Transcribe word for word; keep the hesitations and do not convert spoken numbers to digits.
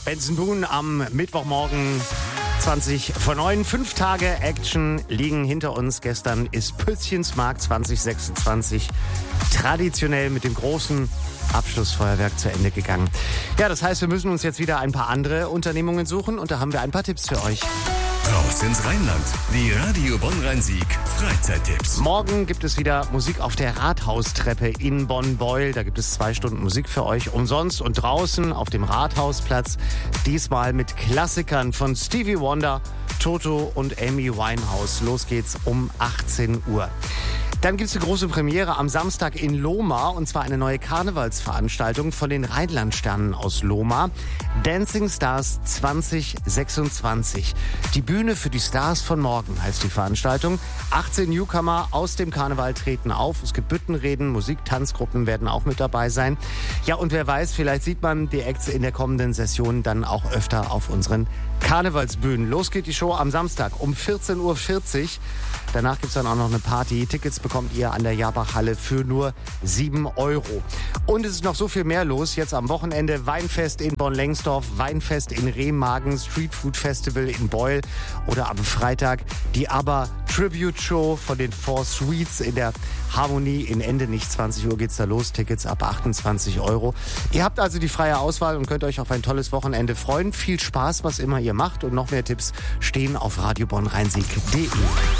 Benson Boone am Mittwochmorgen zwanzig vor neun. Fünf Tage Action liegen hinter uns. Gestern ist Pützchensmarkt zwanzig sechsundzwanzig traditionell mit dem großen Abschlussfeuerwerk zu Ende gegangen. Ja, das heißt, wir müssen uns jetzt wieder ein paar andere Unternehmungen suchen und da haben wir ein paar Tipps für euch. Raus ins Rheinland. Die Radio Bonn-Rhein-Sieg Freizeittipps. Morgen gibt es wieder Musik auf der Rathaustreppe in Bonn-Beuel. Da gibt es zwei Stunden Musik für euch umsonst und draußen auf dem Rathausplatz. Diesmal mit Klassikern von Stevie Wonder, Toto und Amy Winehouse. Los geht's um achtzehn Uhr. Dann gibt es eine große Premiere am Samstag in Lohmar und zwar eine neue Karnevalsveranstaltung von den Rheinlandsternen aus Lohmar. Dancing Stars zwanzig sechsundzwanzig. Die Bühne für die Stars von morgen heißt die Veranstaltung. achtzehn Newcomer aus dem Karneval treten auf. Es gibt Büttenreden, Musik, Tanzgruppen werden auch mit dabei sein. Ja, und wer weiß, vielleicht sieht man die Acts in der kommenden Session dann auch öfter auf unseren Karnevalsbühnen. Los geht die Show am Samstag um vierzehn Uhr vierzig. Danach gibt es dann auch noch eine Party. Tickets bekommt ihr an der Jabach-Halle für nur sieben Euro. Und es ist noch so viel mehr los. Jetzt am Wochenende Weinfest in Bonn-Lengsdorf, Weinfest in Remagen, Street Food Festival in Beuel oder am Freitag die ABBA Tribute Show von den Four Sweets in der Harmonie in Endenich. zwanzig Uhr geht's da los. Tickets ab achtundzwanzig Euro. Ihr habt also die freie Auswahl und könnt euch auf ein tolles Wochenende freuen. Viel Spaß, was immer ihr macht. Und noch mehr Tipps stehen auf radio bonn rhein sieg punkt de.